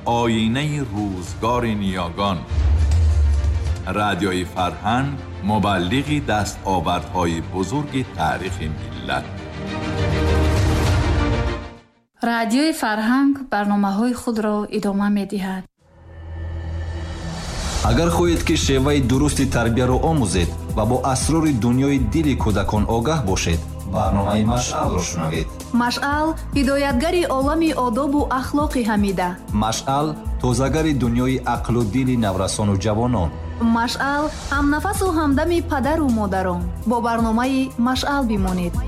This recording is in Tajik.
آینه روزگار نیاگان. رادیوی فرهنگ مبلغ دستاوردهای بزرگ تاریخ ملت. رادیوی فرهنگ برنامه‌های خود را ادامه می‌دهد. агар хоҳед ки шеваи дурусти тарбияро омӯзед ва бо асрори дунёи дили кӯдакон огаҳ бошед, барномаи машъалро шунавед. машъал ҳидоятгари олами одобу ахлоқи ҳамида. машъал тозагари дунёи ақлу дили наврасону ҷавонон. машъал ҳамнафасу ҳамдами падару модарон. бо барномаи машъал бимонед.